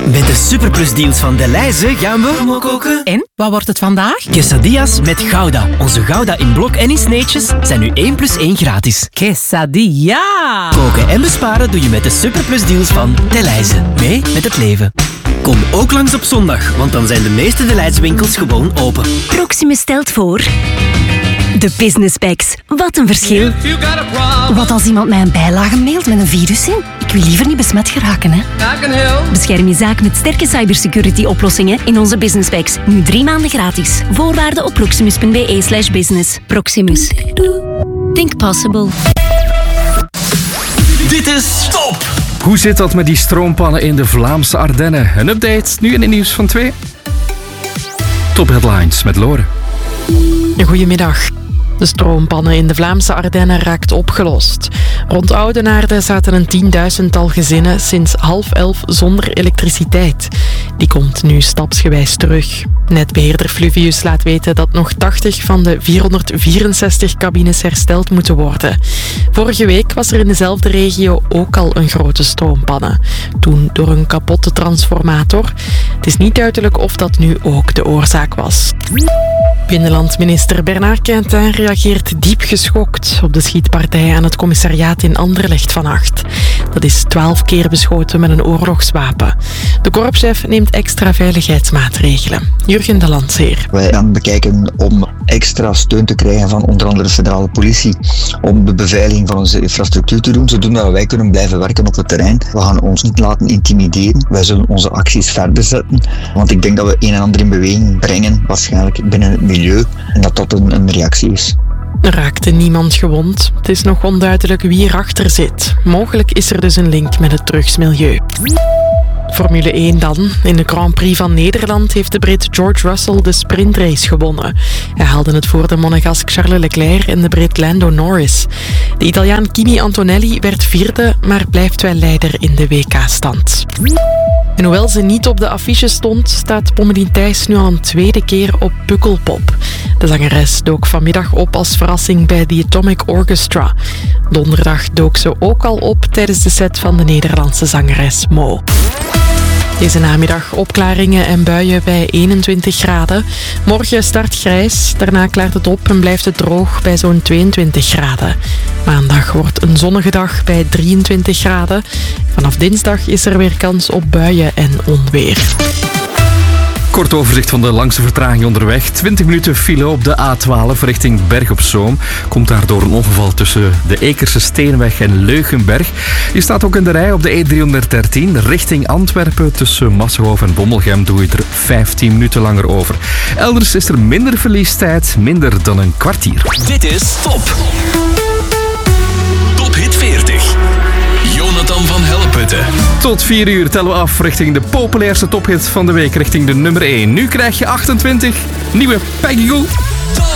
Met de superplusdeals van Delhaize gaan we koken. En, wat wordt het vandaag? Quesadillas met Gouda. Onze Gouda in blok en in sneetjes zijn nu 1 + 1 gratis. Quesadilla! Koken en besparen doe je met de superplusdeals van Delhaize. Mee met het leven. Kom ook langs op zondag, want dan zijn de meeste Delhaize winkels gewoon open. Proximus stelt voor... De Business Packs. Wat een verschil. Wat als iemand mij een bijlage mailt met een virus in? Ik wil liever niet besmet geraken, hè. Bescherm je zaak met sterke cybersecurity-oplossingen in onze Business Packs. Nu 3 maanden gratis. Voorwaarden op proximus.be/business. Proximus. Think possible. Dit is Top! Hoe zit dat met die stroompannen in de Vlaamse Ardennen? Een update nu in het nieuws van 2. Top Headlines met Lore. Goedemiddag. De stroompannen in de Vlaamse Ardennen raakt opgelost. Rond Oudenaarde zaten een 10.000-tal gezinnen sinds 10:30 zonder elektriciteit. Die komt nu stapsgewijs terug. Netbeheerder Fluvius laat weten dat nog 80 van de 464 cabines hersteld moeten worden. Vorige week was er in dezelfde regio ook al een grote stroompanne. Toen door een kapotte transformator. Het is niet duidelijk of dat nu ook de oorzaak was. Binnenlandminister Bernard Quintin reageert diep geschokt op de schietpartij aan het commissariaat in Anderlecht vannacht. Dat is 12 keer beschoten met een oorlogswapen. De korpschef neemt extra veiligheidsmaatregelen. Jurgen de Landseer. Wij gaan bekijken om extra steun te krijgen van onder andere de federale politie om de beveiliging van onze infrastructuur te doen, zodat wij kunnen blijven werken op het terrein. We gaan ons niet laten intimideren. Wij zullen onze acties verder zetten, want ik denk dat we een en ander in beweging brengen, waarschijnlijk binnen het milieu, en dat een reactie is. Er raakte niemand gewond. Het is nog onduidelijk wie erachter zit. Mogelijk is er dus een link met het drugsmilieu. Formule 1 dan. In de Grand Prix van Nederland heeft de Brit George Russell de sprintrace gewonnen. Hij haalde het voor de Monegask Charles Leclerc en de Brit Lando Norris. De Italiaan Kimi Antonelli werd 4e, maar blijft wel leider in de WK-stand. En hoewel ze niet op de affiche stond, staat Pommelien Thijs nu al een 2e keer op Pukkelpop. De zangeres dook vanmiddag op als verrassing bij The Atomic Orchestra. Donderdag dook ze ook al op tijdens de set van de Nederlandse zangeres Mo. Deze namiddag opklaringen en buien bij 21 graden. Morgen start grijs, daarna klaart het op en blijft het droog bij zo'n 22 graden. Maandag wordt een zonnige dag bij 23 graden. Vanaf dinsdag is er weer kans op buien en onweer. Kort overzicht van de langste vertraging onderweg. 20 minuten file op de A12 richting Berg op Zoom. Komt daardoor een ongeval tussen de Ekerse Steenweg en Leugenberg. Je staat ook in de rij op de E313 richting Antwerpen. Tussen Massenhoven en Bommelgem doe je er 15 minuten langer over. Elders is er minder verliestijd, minder dan een kwartier. Dit is Top! Top Hit 40. Jonathan van Helleputte. Tot 4 uur tellen we af richting de populairste tophit van de week, richting de nummer 1. Nu krijg je 28, nieuwe Peggy Goo.